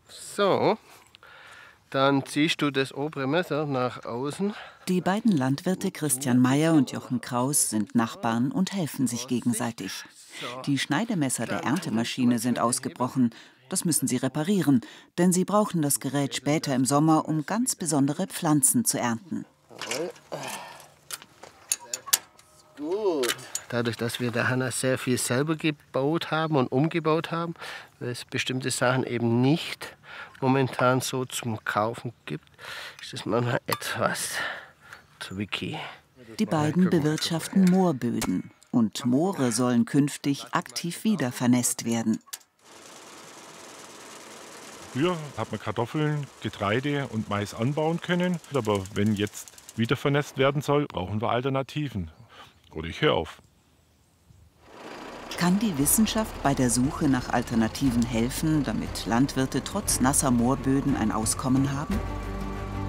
So, dann ziehst du das obere Messer nach außen. Die beiden Landwirte Christian Meyer und Jochen Kraus sind Nachbarn und helfen sich gegenseitig. Die Schneidemesser der Erntemaschine sind ausgebrochen. Das müssen sie reparieren, denn sie brauchen das Gerät später im Sommer, um ganz besondere Pflanzen zu ernten. Gut. Dadurch, dass wir der Hanna sehr viel selber gebaut haben und umgebaut haben, weil es bestimmte Sachen eben nicht momentan so zum Kaufen gibt, ist das manchmal etwas tricky. Die beiden bewirtschaften Moorböden. Und Moore sollen künftig aktiv wieder vernässt werden. Früher hat man Kartoffeln, Getreide und Mais anbauen können. Aber wenn jetzt wieder vernässt werden soll, brauchen wir Alternativen. Oder ich höre auf. Kann die Wissenschaft bei der Suche nach Alternativen helfen, damit Landwirte trotz nasser Moorböden ein Auskommen haben?